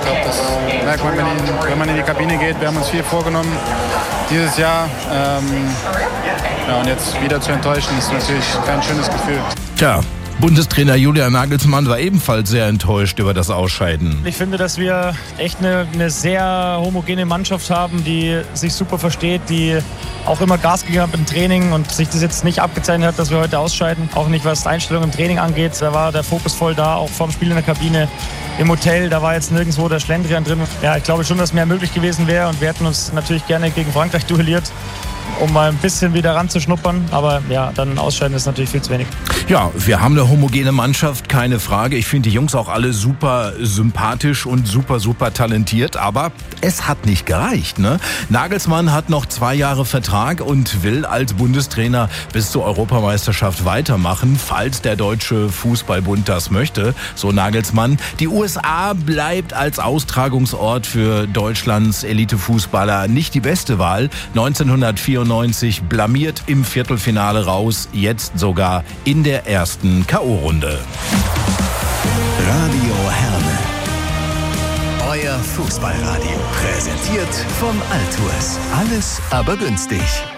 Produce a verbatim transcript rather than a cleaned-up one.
glaube, das merkt man, wenn, in, wenn man in die Kabine geht. Wir haben uns viel vorgenommen dieses Jahr. Ähm, ja, und jetzt wieder zu enttäuschen, ist natürlich kein schönes Gefühl. Tja. Bundestrainer Julian Nagelsmann war ebenfalls sehr enttäuscht über das Ausscheiden. Ich finde, dass wir echt eine, eine sehr homogene Mannschaft haben, die sich super versteht, die auch immer Gas gegeben hat im Training und sich das jetzt nicht abgezeichnet hat, dass wir heute ausscheiden. Auch nicht, was Einstellung im Training angeht. Da war der Fokus voll da, auch vorm Spiel in der Kabine. Im Hotel, da war jetzt nirgendwo der Schlendrian drin. Ja, ich glaube schon, dass mehr möglich gewesen wäre und wir hätten uns natürlich gerne gegen Frankreich duelliert, um mal ein bisschen wieder ranzuschnuppern. Aber ja, dann ausscheiden ist natürlich viel zu wenig. Ja, wir haben eine homogene Mannschaft, keine Frage. Ich finde die Jungs auch alle super sympathisch und super, super talentiert. Aber es hat nicht gereicht, ne? Nagelsmann hat noch zwei Jahre Vertrag und will als Bundestrainer bis zur Europameisterschaft weitermachen, falls der Deutsche Fußballbund das möchte, so Nagelsmann. Die U S A bleibt als Austragungsort für Deutschlands Elitefußballer nicht die beste Wahl. neunzehnhundertvierundneunzig blamiert im Viertelfinale raus, jetzt sogar in der ersten K O-Runde. Radio Herne. Euer Fußballradio. Präsentiert von Altours. Alles aber günstig.